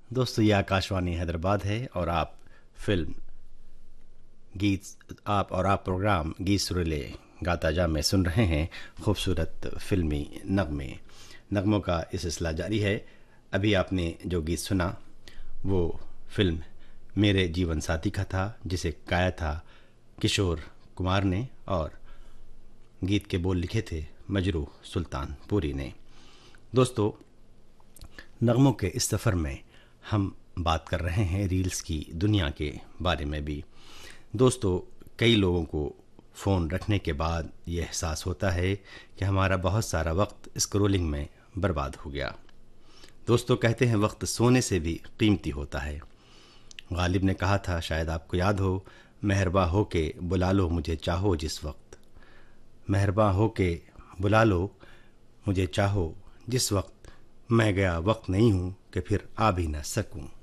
दोस्तों ये आकाशवाणी हैदराबाद है और आप प्रोग्राम गीत सुरीले गाता जा में सुन रहे हैं। खूबसूरत फिल्मी नगमों का ये सिलसिला जारी है। अभी आपने जो गीत सुना वो फिल्म मेरे जीवन साथी का था, जिसे गाया था किशोर कुमार ने और गीत के बोल लिखे थे मजरू सुल्तानपुरी ने। दोस्तों नगमों के इस सफ़र में हम बात कर रहे हैं रील्स की दुनिया के बारे में भी। दोस्तों कई लोगों को फ़ोन रखने के बाद ये एहसास होता है कि हमारा बहुत सारा वक्त स्क्रोलिंग में बर्बाद हो गया। दोस्तों कहते हैं वक्त सोने से भी कीमती होता है। गालिब ने कहा था, शायद आपको याद हो, मेहरबा हो के बुला लो मुझे चाहो जिस वक्त, मेहरबा हो के बुला लो मुझे चाहो जिस वक्त, मैं गया वक्त नहीं हूँ कि फिर आ भी न सकूँ।